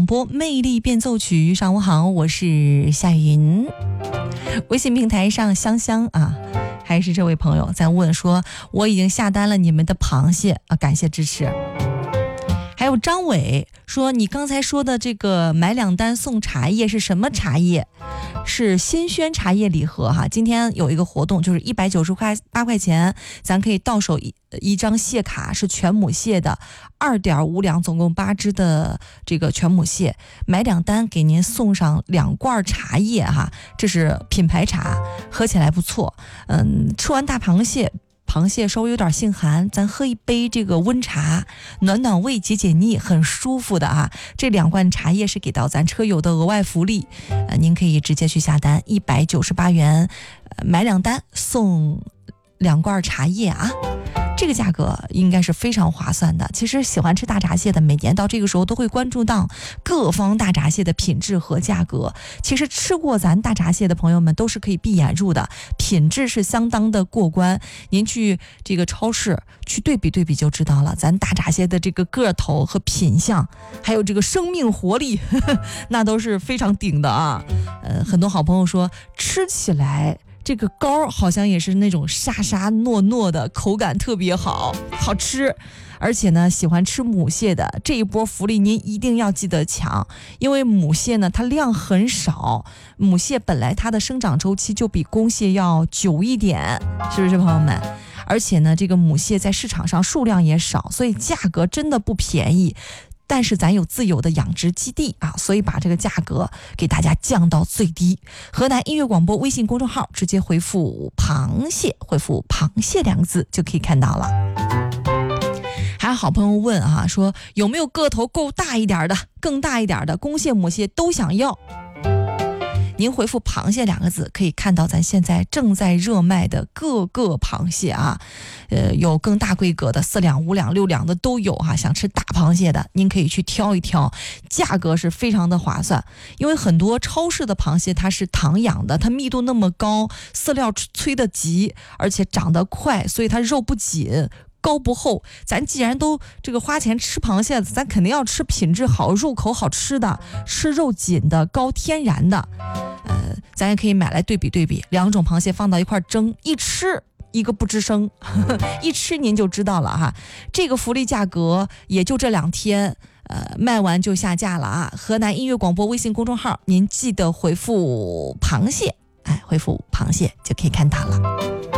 广播魅力变奏曲，上午好，我是夏云。微信平台上香香啊，还是这位朋友在问说，我已经下单了你们的螃蟹啊，感谢支持。还有张伟说，你刚才说的这个买2单送茶叶是什么茶叶？是新轩茶叶礼盒哈。今天有一个活动，就是198块钱，咱可以到手一张蟹卡，是全母蟹的2.5两，总共8只的这个全母蟹，买2单给您送上2罐茶叶哈，这是品牌茶，喝起来不错。吃完大螃蟹稍微有点性寒，咱喝一杯这个温茶，暖暖胃解解腻，很舒服的啊。这2罐茶叶是给到咱车友的额外福利，您可以直接去下单，198元，买2单送2罐茶叶啊。这个价格应该是非常划算的。其实喜欢吃大闸蟹的，每年到这个时候都会关注到各方大闸蟹的品质和价格。其实吃过咱大闸蟹的朋友们都是可以闭眼入的，品质是相当的过关。您去这个超市去对比对比就知道了，咱大闸蟹的这个个头和品相，还有这个生命活力，那都是非常顶的啊。很多好朋友说吃起来这个膏好像也是那种沙沙糯糯的，口感特别好吃。而且呢，喜欢吃母蟹的这一波福利您一定要记得抢，因为母蟹呢它量很少，母蟹本来它的生长周期就比公蟹要久一点，是不是朋友们？而且呢，这个母蟹在市场上数量也少，所以价格真的不便宜。但是咱有自有的养殖基地啊，所以把这个价格给大家降到最低。河南音乐广播微信公众号直接回复螃蟹，回复螃蟹2个字就可以看到了。还有好朋友问啊，说有没有个头够大一点的，更大一点的，公蟹母蟹都想要。您回复螃蟹2个字，可以看到咱现在正在热卖的各个螃蟹啊，有更大规格的4两、5两、6两的都有哈。想吃大螃蟹的，您可以去挑一挑，价格是非常的划算。因为很多超市的螃蟹它是躺养的，它密度那么高，饲料催得急，而且长得快，所以它肉不紧，膏不厚。咱既然都这个花钱吃螃蟹，咱肯定要吃品质好、入口好吃的，吃肉紧的、高天然的。咱也可以买来对比对比，2种螃蟹放到一块蒸，一吃一个不吱声，一吃您就知道了哈。这个福利价格也就这2天，卖完就下架了啊。河南音乐广播微信公众号，您记得回复螃蟹，回复螃蟹就可以看到了。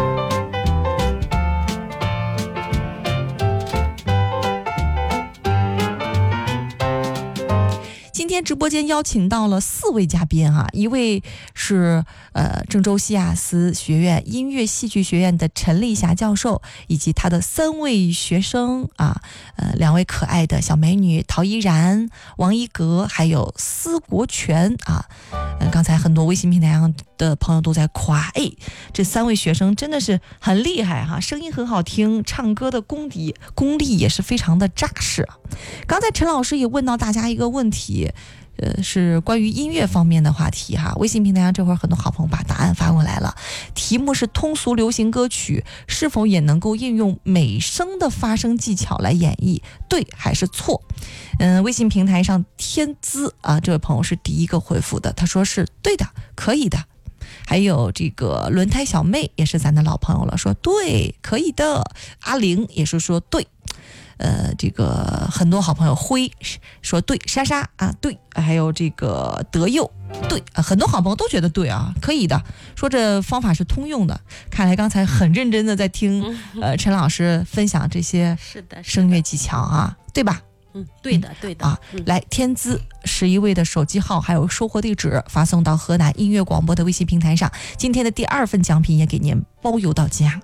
今天直播间邀请到了4位嘉宾啊，一位是郑州西雅思学院音乐戏剧学院的陈丽霞教授，以及他的3位学生啊，2位可爱的小美女陶依然、王一格，还有司国权啊。刚才很多微信平台上的朋友都在夸，这3位学生真的是很厉害哈，声音很好听，唱歌的功力也是非常的扎实。刚才陈老师也问到大家一个问题，是关于音乐方面的话题哈。微信平台上这会儿很多好朋友把答案发过来了，题目是通俗流行歌曲是否也能够应用美声的发声技巧来演绎，对还是错？微信平台上天资啊，这位朋友是第一个回复的，他说是对的，可以的。还有这个轮胎小妹也是咱的老朋友了，说对，可以的。阿玲也是说对。这个很多好朋友辉说对，莎莎啊对，还有这个德佑对，很多好朋友都觉得对啊，可以的，说这方法是通用的。看来刚才很认真的在听陈老师分享这些声乐技巧啊，对吧？ 对的啊， 来天资11位的手机号还有收货地址发送到河南音乐广播的微信平台上，今天的第2份奖品也给您包邮到家。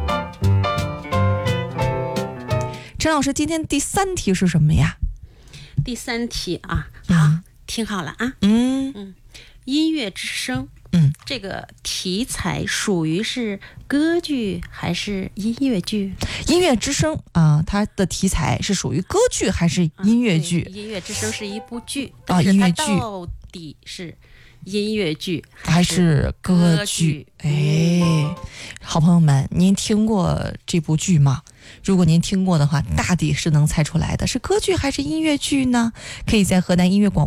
陈老师，今天第3题是什么呀？ 第3题啊，好，听好了啊。音乐之声，这个题材属于是歌剧还是音乐剧？ 音乐之声啊，它的题材是属于歌剧还是音乐剧？ 音乐之声是一部剧啊，音乐剧到底是音乐剧还是歌剧？好朋友们，您听过这部剧吗？如果您听过的话，大抵是能猜出来的，是歌剧还是音乐剧呢？可以在河南音乐广播